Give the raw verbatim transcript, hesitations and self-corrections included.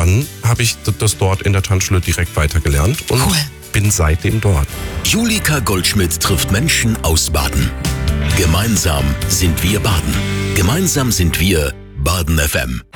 dann habe ich das dort in der Tanzschule direkt weitergelernt und Cool. bin seitdem dort. Julika Goldschmidt trifft Menschen aus Baden. Gemeinsam sind wir Baden. Gemeinsam sind wir Baden F M.